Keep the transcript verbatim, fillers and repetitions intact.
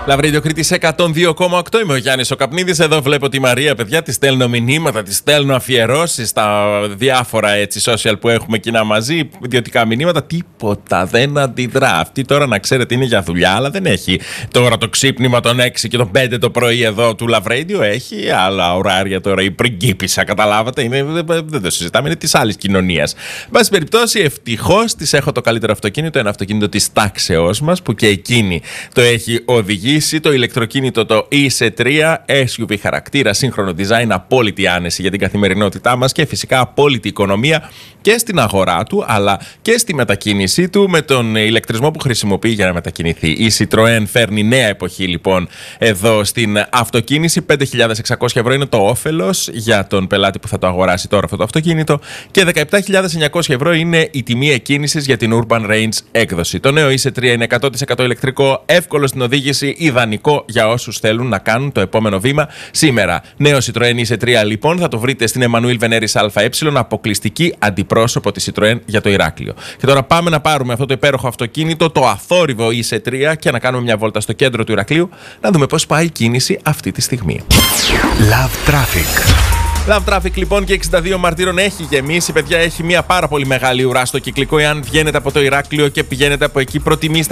Love Radio Κρήτης εκατόν δύο κόμμα οκτώ. Είμαι ο Γιάννης ο Καπνίδης. Εδώ βλέπω τη Μαρία, παιδιά. Τη στέλνω μηνύματα, τη στέλνω αφιερώσεις στα διάφορα έτσι social που έχουμε κοινά μαζί. Ιδιωτικά μηνύματα. Τίποτα δεν αντιδρά. Αυτή τώρα να ξέρετε είναι για δουλειά, αλλά δεν έχει τώρα το ξύπνημα των έξι και των πέντε το πρωί εδώ του Love Radio. Έχει άλλα ωράρια τώρα. Η πριγκίπισσα, καταλάβατε. Είναι, δεν το συζητάμε, είναι τη άλλη κοινωνία. Εν πάση περιπτώσει, ευτυχώς τη έχω το καλύτερο αυτοκίνητο. Ένα αυτοκίνητο τη τάξεώς μας που και εκείνη το έχει οδηγήσει. Το ηλεκτροκίνητο το ι σι τρία, ες γιου βι χαρακτήρα, σύγχρονο design, απόλυτη άνεση για την καθημερινότητά μας και φυσικά απόλυτη οικονομία και στην αγορά του αλλά και στη μετακίνησή του με τον ηλεκτρισμό που χρησιμοποιεί για να μετακινηθεί. Η Citroën φέρνει νέα εποχή λοιπόν εδώ στην αυτοκίνηση. πέντε χιλιάδες εξακόσια ευρώ είναι το όφελος για τον πελάτη που θα το αγοράσει τώρα αυτό το αυτοκίνητο και δεκαεπτά χιλιάδες εννιακόσια ευρώ είναι η τιμή εκκίνησης για την Urban Range έκδοση. Το νέο ι σι τρία είναι εκατό τοις εκατό ηλεκτρικό, εύκολο στην οδήγηση, ιδανικό για όσους θέλουν να κάνουν το επόμενο βήμα σήμερα. Νέο Citroën ι σι τρία λοιπόν θα το βρείτε στην Εμμανουήλ Βενέρης ΑΕ, αποκλειστική αντιπρόσωπο της Citroën για το Ηράκλειο. Και τώρα πάμε να πάρουμε αυτό το υπέροχο αυτοκίνητο, το αθόρυβο ι σι τρία και να κάνουμε μια βόλτα στο κέντρο του Ηρακλείου να δούμε πώς πάει η κίνηση αυτή τη στιγμή. Love Traffic. Love Traffic λοιπόν και εξήντα δύο Μαρτύρων έχει γεμίσει. Παιδιά, έχει μια πάρα πολύ μεγάλη ουρά στο κυκλικό. Εάν βγαίνετε από το Ηράκλειο και πηγαίνετε από εκεί, προτιμήστε